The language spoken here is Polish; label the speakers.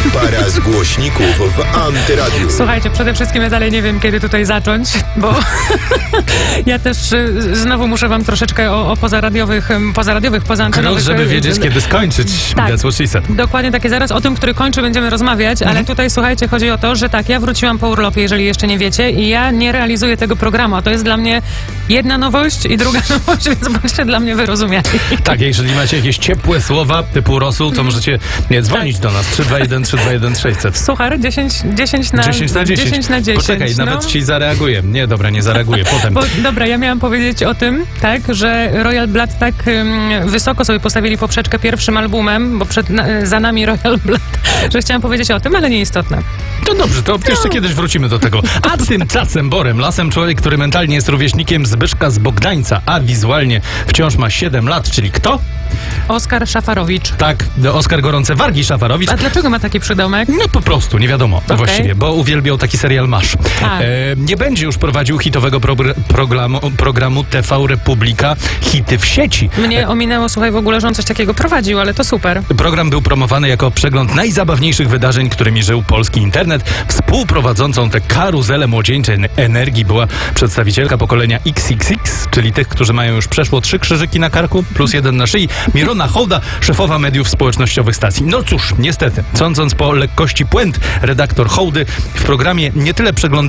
Speaker 1: Para z głośników w Antyradiu.
Speaker 2: Słuchajcie, przede wszystkim ja dalej nie wiem, kiedy tutaj zacząć, bo ja też znowu muszę wam troszeczkę o pozaradiowych, pozaantenowych...
Speaker 3: żeby wiedzieć, kiedy skończyć.
Speaker 2: Tak.
Speaker 3: That's what she said.
Speaker 2: Dokładnie takie. Zaraz o tym, który kończy, będziemy rozmawiać, ale tutaj, słuchajcie, chodzi o to, że tak, ja wróciłam po urlopie, jeżeli jeszcze nie wiecie, i ja nie realizuję tego programu, a to jest dla mnie jedna nowość i druga nowość, więc bądźcie dla mnie wyrozumiali.
Speaker 3: Tak, jeżeli macie jakieś ciepłe słowa typu rosół, to możecie dzwonić do nas 321 600.
Speaker 2: Suchar, 10 na
Speaker 3: 10 na 10.
Speaker 2: 10 na 10.
Speaker 3: Poczekaj, nawet ci zareaguję. Nie, dobra, nie zareaguję. Potem.
Speaker 2: Dobra, ja miałam powiedzieć o tym, tak, że Royal Blood tak wysoko sobie postawili poprzeczkę pierwszym albumem, bo za nami Royal Blood, że chciałam powiedzieć o tym, ale nieistotne.
Speaker 3: To dobrze, to jeszcze kiedyś wrócimy do tego. A tymczasem Borem Lasem człowiek, który mentalnie jest rówieśnikiem Zbyszka z Bogdańca, a wizualnie wciąż ma 7 lat, czyli kto?
Speaker 2: Oskar Szafarowicz.
Speaker 3: Tak, Oskar Gorące Wargi Szafarowicz.
Speaker 2: A dlaczego ma taki przydomek?
Speaker 3: No po prostu, nie wiadomo właściwie, bo uwielbiał taki serial Masz.
Speaker 2: Tak.
Speaker 3: Nie będzie już prowadził hitowego programu TV Republika Hity w sieci.
Speaker 2: Mnie ominęło, słuchaj, w ogóle, że on coś takiego prowadził, ale to super.
Speaker 3: Program był promowany jako przegląd najzabawniejszych wydarzeń, którymi żył polski internet. Współprowadzącą tę karuzelę młodzieńczej energii była przedstawicielka pokolenia XXX, czyli tych, którzy mają już przeszło 3 krzyżyki na karku, plus 1 na szyi, Mirona Hołda, szefowa mediów społecznościowych stacji. No cóż, niestety, sądząc po lekkości puent redaktor Hołdy, w programie nie tyle przeglądała